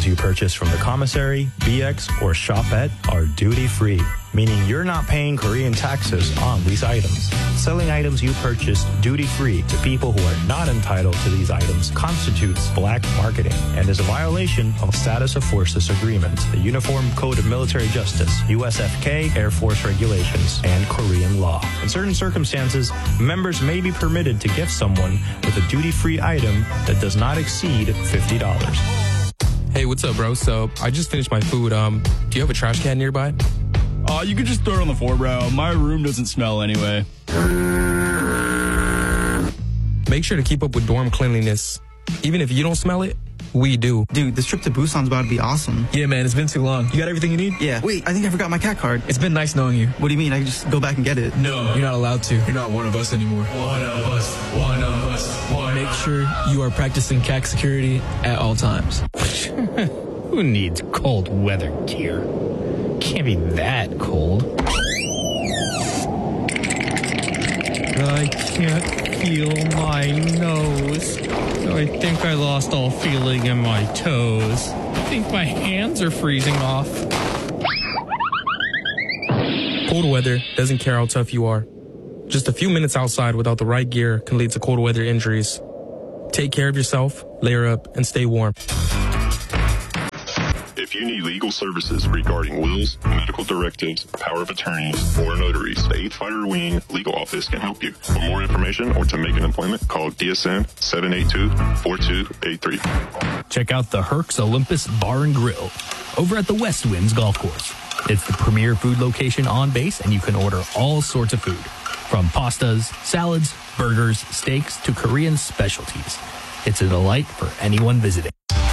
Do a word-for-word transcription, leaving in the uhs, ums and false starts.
items you purchase from the commissary, B X, or shopette are duty-free, meaning you're not paying Korean taxes on these items. Selling items you purchased duty-free to people who are not entitled to these items constitutes black marketing and is a violation of Status of Forces Agreement, the Uniform Code of Military Justice, U S F K, Air Force regulations, and Korean law. In certain circumstances, members may be permitted to gift someone with a duty-free item that does not exceed fifty dollars. Hey, what's up, bro? So, I just finished my food. Um, do you have a trash can nearby? Uh, you could just throw it on the floor, bro. My room doesn't smell anyway. Make sure to keep up with dorm cleanliness. Even if you don't smell it, we do. Dude, this trip to Busan's about to be awesome. Yeah, man, it's been too long. You got everything you need? Yeah. Wait, I think I forgot my cat card. It's been nice knowing you. What do you mean? I can just go back and get it? No, you're not allowed to. You're not one of us anymore. One of us. One of us. One. Make sure you are practicing C A C security at all times. Who needs cold weather gear? Can't be that cold. I can't feel my nose. I think I lost all feeling in my toes. I think my hands are freezing off. Cold weather doesn't care how tough you are. Just a few minutes outside without the right gear can lead to cold weather injuries. Take care of yourself, layer up, and stay warm. If you need legal services regarding wills, medical directives, power of attorneys, or notaries, the eighth Fire Wing Legal Office can help you. For more information or to make an appointment, call D S N seven eight two, four two eight three. Check out the Herc's Olympus Bar and Grill over at the West Winds Golf Course. It's the premier food location on base, and you can order all sorts of food, from pastas, salads, burgers, steaks, to Korean specialties. It's a delight for anyone visiting.